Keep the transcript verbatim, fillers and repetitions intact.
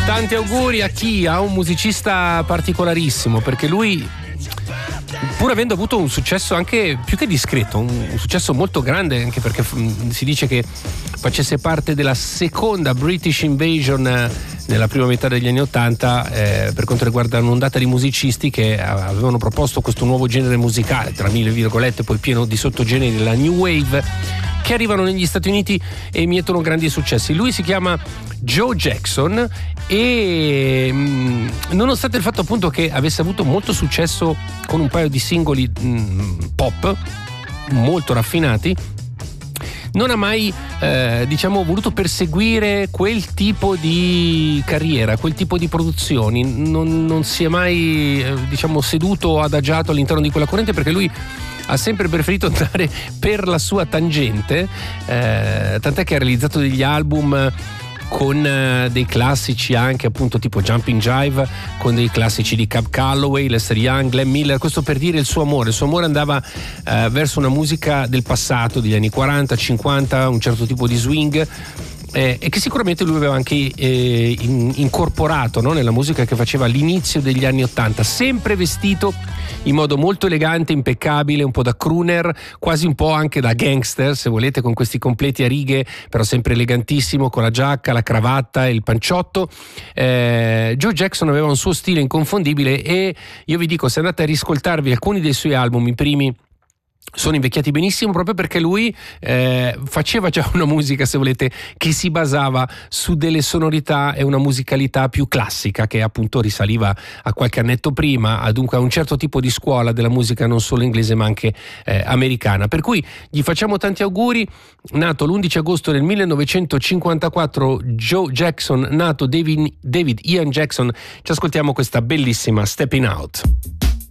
Tanti auguri a chi? A un musicista particolarissimo, perché lui, pur avendo avuto un successo anche più che discreto, un, un successo molto grande, anche perché f- si dice che facesse parte della seconda British Invasion eh, nella prima metà degli anni Ottanta, eh, per quanto riguarda un'ondata di musicisti che avevano proposto questo nuovo genere musicale, tra mille virgolette, poi pieno di sottogeneri, la New Wave, che arrivano negli Stati Uniti e mietono grandi successi. Lui si chiama Joe Jackson e mh, nonostante il fatto appunto che avesse avuto molto successo con un paio di singoli mh, pop molto raffinati, non ha mai eh, diciamo voluto perseguire quel tipo di carriera, quel tipo di produzioni, non, non si è mai eh, diciamo seduto o adagiato all'interno di quella corrente, perché lui ha sempre preferito andare per la sua tangente, eh, tant'è che ha realizzato degli album con uh, dei classici anche appunto tipo Jumping Jive, con dei classici di Cab Calloway, Lester Young, Glenn Miller, questo per dire il suo amore. Il suo amore andava uh, verso una musica del passato, degli anni quaranta cinquanta, un certo tipo di swing, eh, e che sicuramente lui aveva anche eh, in, incorporato, no, nella musica che faceva all'inizio degli anni ottanta, sempre vestito in modo molto elegante, impeccabile, un po' da crooner, quasi un po' anche da gangster, se volete, con questi completi a righe, però sempre elegantissimo, con la giacca, la cravatta e il panciotto. Eh, Joe Jackson aveva un suo stile inconfondibile e io vi dico, se andate a riscoltarvi alcuni dei suoi album, i primi sono invecchiati benissimo, proprio perché lui eh, faceva già una musica, se volete, che si basava su delle sonorità e una musicalità più classica, che appunto risaliva a qualche annetto prima, a, dunque a un certo tipo di scuola della musica non solo inglese ma anche eh, americana. Per cui gli facciamo tanti auguri. Nato l'undici agosto del millenovecentocinquantaquattro Joe Jackson, nato David, David Ian Jackson. Ci ascoltiamo questa bellissima Stepping Out.